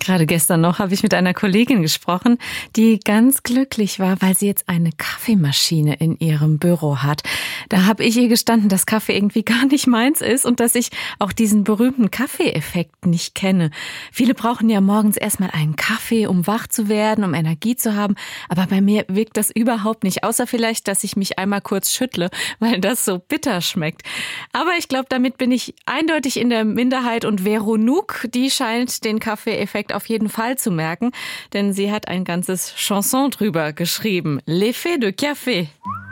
Gerade gestern noch habe ich mit einer Kollegin gesprochen, die ganz glücklich war, weil sie jetzt eine Kaffeemaschine in ihrem Büro hat. Da habe ich ihr gestanden, dass Kaffee irgendwie gar nicht meins ist und dass ich auch diesen berühmten Kaffeeeffekt nicht kenne. Viele brauchen ja morgens erstmal einen Kaffee, um wach zu werden, um Energie zu haben. Aber bei mir wirkt das überhaupt nicht, außer vielleicht, dass ich mich einmal kurz schüttle, weil das so bitter schmeckt. Aber ich glaube, damit bin ich eindeutig in der Minderheit und Vero Nuuk, die scheint den Kaffeeeffekt auf jeden Fall zu merken, denn sie hat ein ganzes Chanson drüber geschrieben. L'effet de café.